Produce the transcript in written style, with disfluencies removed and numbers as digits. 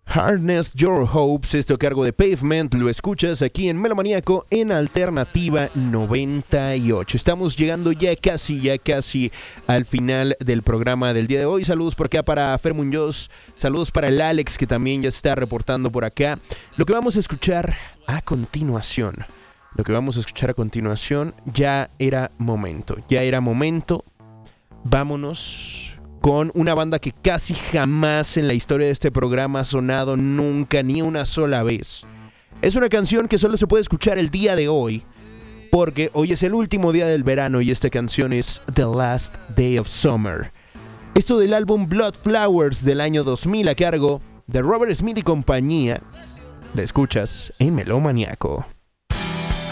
Harness Your Hopes, esto a cargo de Pavement, lo escuchas aquí en Melomaniaco en Alternativa 98. Estamos llegando ya casi al final del programa del día de hoy. Saludos por acá para Fer Muñoz, saludos para el Alex que también ya se está reportando por acá. Lo que vamos a escuchar a continuación, ya era momento. Vámonos con una banda que casi jamás en la historia de este programa ha sonado nunca, ni una sola vez. Es una canción que solo se puede escuchar el día de hoy, porque hoy es el último día del verano y esta canción es The Last Day of Summer. Esto del álbum Blood Flowers del año 2000 a cargo de Robert Smith y compañía. La escuchas en Melomaniaco.